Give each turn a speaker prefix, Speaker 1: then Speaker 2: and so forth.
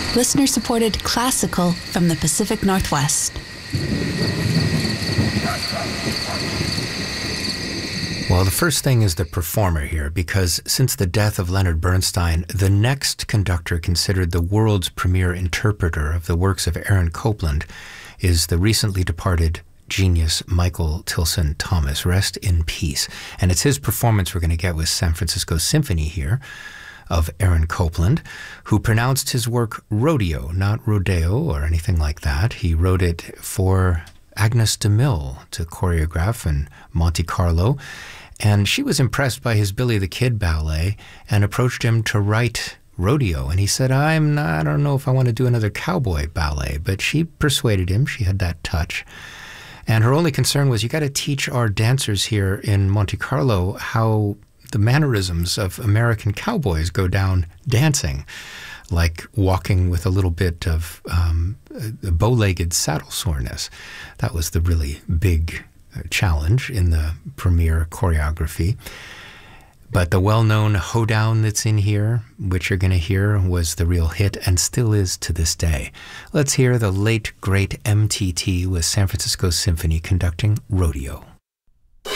Speaker 1: listener-supported classical from the Pacific Northwest.
Speaker 2: Well, the first thing is the performer here, because since the death of Leonard Bernstein, the next conductor considered the world's premier interpreter of the works of Aaron Copland is the recently departed genius Michael Tilson Thomas. Rest in peace. And it's his performance we're going to get with San Francisco Symphony here of Aaron Copland, who pronounced his work rodeo, not rodeo or anything like that. He wrote it for Agnes de Mille to choreograph in Monte Carlo. And she was impressed by his Billy the Kid ballet and approached him to write rodeo. And he said, I don't know if I want to do another cowboy ballet. But she persuaded him. She had that touch. And her only concern was, you got to teach our dancers here in Monte Carlo how the mannerisms of American cowboys go down dancing, like walking with a little bit of bow-legged saddle soreness. That was the really big challenge in the premiere choreography. But the well-known hoedown that's in here, which you're going to hear, was the real hit and still is to this day. Let's hear the late, great MTT with San Francisco Symphony conducting Rodeo.